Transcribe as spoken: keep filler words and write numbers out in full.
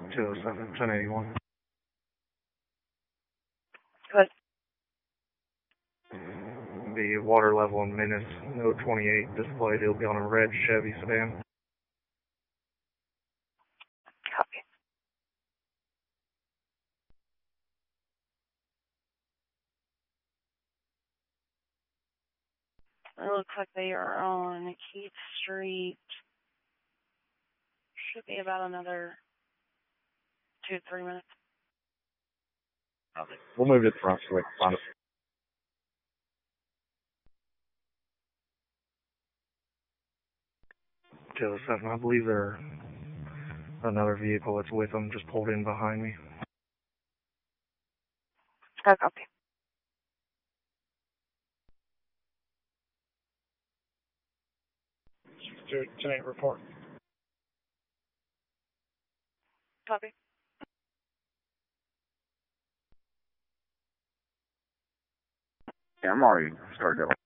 two oh seven, ten eighty-one. Good. The water level in minutes, no twenty-eight displayed. It'll be on a red Chevy sedan. Copy. It looks like they are on Keith Street. Should be about another two to three minutes. Okay. We'll move to the front so we can find it. two oh seven, I believe they're another vehicle that's with them just pulled in behind me. Oh, copy. ten eight report. Copy. Yeah, I'm already started up.